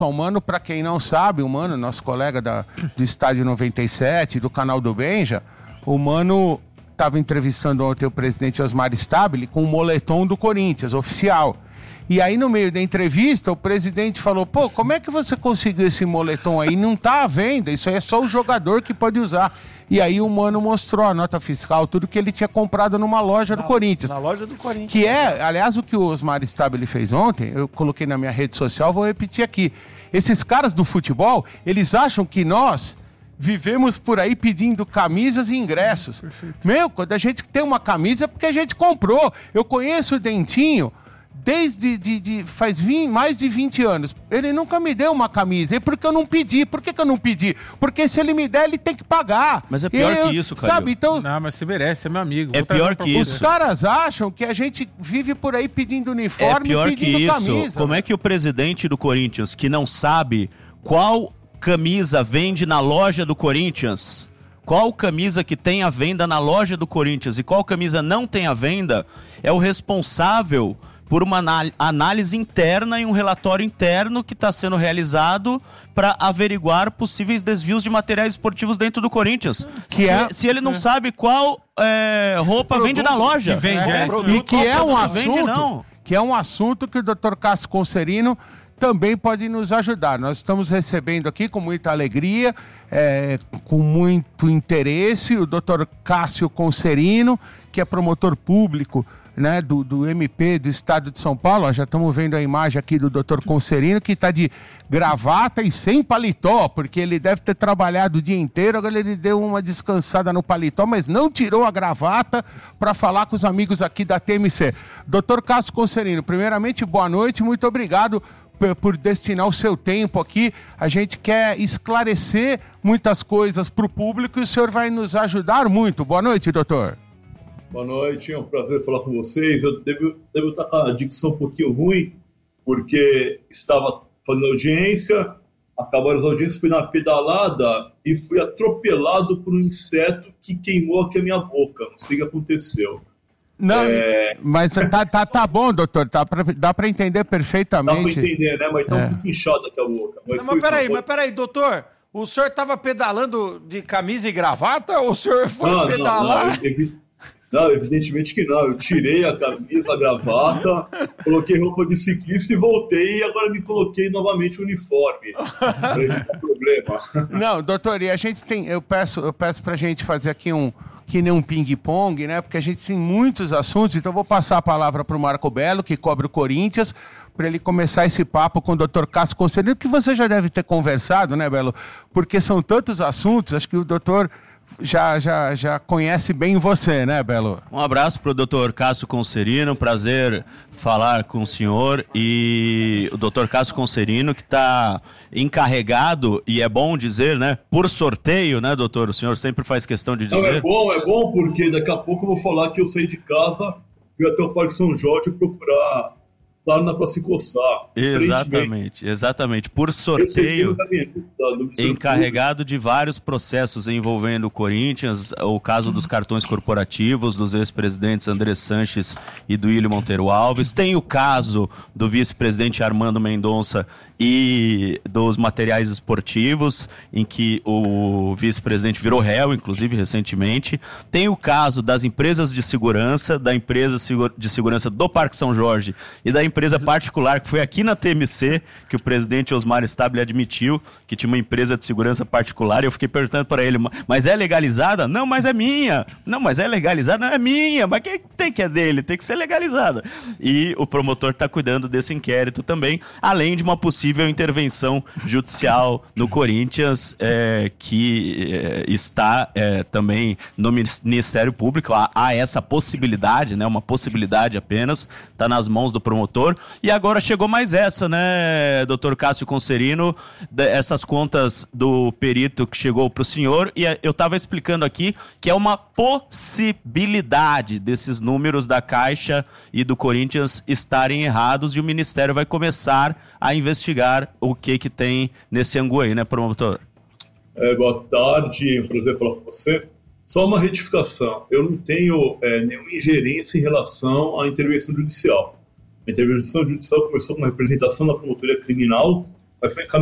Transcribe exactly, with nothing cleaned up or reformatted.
O Mano, para quem não sabe, o Mano, nosso colega da, do Estádio noventa e sete, do canal do Benja, o Mano estava entrevistando ontem o presidente Osmar Stabile com o moletom do Corinthians, oficial. E aí, no meio da entrevista, o presidente falou, pô, como é que você conseguiu esse moletom aí? Não tá à venda, isso aí é só o jogador que pode usar. E aí o Mano mostrou a nota fiscal, tudo que ele tinha comprado numa loja na, do Corinthians. Na loja do Corinthians. Que é, aliás, o que o Osmar Stabile fez ontem, eu coloquei na minha rede social, vou repetir aqui. Esses caras do futebol, eles acham que nós vivemos por aí pedindo camisas e ingressos. Perfeito. Meu, quando a gente tem uma camisa é porque a gente comprou. Eu conheço o Dentinho desde de, de, faz vinte, mais de vinte anos. Ele nunca me deu uma camisa. E por que eu não pedi? Por que, que eu não pedi? Porque se ele me der, ele tem que pagar. Mas é pior eu, que isso, cara. Sabe, então... Não, mas você merece, é meu amigo. É pior que isso. Os caras acham que a gente vive por aí pedindo uniforme e pedindo camisa. É pior que isso. Camisa, Como né? é que o presidente do Corinthians, que não sabe qual camisa vende na loja do Corinthians, qual camisa que tem a venda na loja do Corinthians e qual camisa não tem a venda, é o responsável por uma análise interna e um relatório interno que está sendo realizado para averiguar possíveis desvios de materiais esportivos dentro do Corinthians. Que se, é, se ele não é. sabe qual é, roupa produto vende na loja. Que vende, é, é, e que é um assunto, vende, não. que é um assunto que o doutor Cássio Concerino também pode nos ajudar. Nós estamos recebendo aqui com muita alegria, é, com muito interesse, o doutor Cássio Concerino, que é promotor público, né, do, do M P do Estado de São Paulo. Ó, já estamos vendo a imagem aqui do doutor Concerino, que está de gravata e sem paletó, porque ele deve ter trabalhado o dia inteiro, agora ele deu uma descansada no paletó, mas não tirou a gravata para falar com os amigos aqui da T M C. doutor Cássio Concerino, primeiramente, boa noite, muito obrigado por destinar o seu tempo aqui. A gente quer esclarecer muitas coisas para o público e o senhor vai nos ajudar muito. Boa noite, doutor. Boa noite, é um prazer falar com vocês. Eu devo, devo estar com a dicção um pouquinho ruim, porque estava fazendo audiência, acabaram as audiências, fui na pedalada e fui atropelado por um inseto que queimou aqui a minha boca. Não sei o que aconteceu. Não, é... mas tá, tá, tá bom, doutor, tá pra, dá para entender perfeitamente. Dá para entender, né? Mas tá é. um pouco inchado aqui a boca. Mas, não, mas peraí, mas peraí, doutor, o senhor estava pedalando de camisa e gravata ou o senhor foi não, pedalar? Não, não, evi... não, evidentemente que não. Eu tirei a camisa, a gravata, coloquei roupa de ciclista e voltei e agora me coloquei novamente o uniforme. Não tem problema. Não, doutor, e a gente tem, eu peço, eu peço pra gente fazer aqui um que nem um ping-pong, né? Porque a gente tem muitos assuntos, então eu vou passar a palavra para o Marco Belo, que cobre o Corinthians, para ele começar esse papo com o doutor Cássio Concerino, que você já deve ter conversado, né, Belo? Porque são tantos assuntos, acho que o doutor já, já, já conhece bem você, né, Belo? Um abraço para o doutor Cássio Concerino, prazer falar com o senhor, e o doutor Cássio Concerino, que está encarregado, e é bom dizer, né, por sorteio, né, doutor? O senhor sempre faz questão de dizer. Não, é bom, é bom, porque daqui a pouco eu vou falar que eu saí de casa, fui até o Parque São Jorge procurar sarna para se coçar. Exatamente, exatamente. Por sorteio, encarregado de vários processos envolvendo o Corinthians, o caso dos cartões corporativos, dos ex-presidentes André Sanches e do Duílio Monteiro Alves, tem o caso do vice-presidente Armando Mendonça e dos materiais esportivos, em que o vice-presidente virou réu, inclusive, recentemente. Tem o caso das empresas de segurança, da empresa de segurança do Parque São Jorge e da empresa particular, que foi aqui na T M C, que o presidente Osmar Stabile admitiu que tinha uma empresa de segurança particular, e eu fiquei perguntando para ele, mas é legalizada? Não, mas é minha. Não, mas é legalizada? Não, é minha. Mas quem tem que é dele? Tem que ser legalizada. E o promotor está cuidando desse inquérito também, além de uma possível intervenção judicial no Corinthians, é, que é, está é, também no Ministério Público. Há, há essa possibilidade, né, uma possibilidade apenas, está nas mãos do promotor. E agora chegou mais essa, né, doutor Cássio Concerino, essas contas do perito que chegou para o senhor, e eu estava explicando aqui que é uma possibilidade desses números da Caixa e do Corinthians estarem errados, e o Ministério vai começar a investigar o que que tem nesse ângulo aí, né, promotor? É, boa tarde, é um prazer falar com você. Só uma retificação, eu não tenho é, nenhuma ingerência em relação à intervenção judicial. A intervenção judicial começou com uma representação da promotoria criminal Mas foi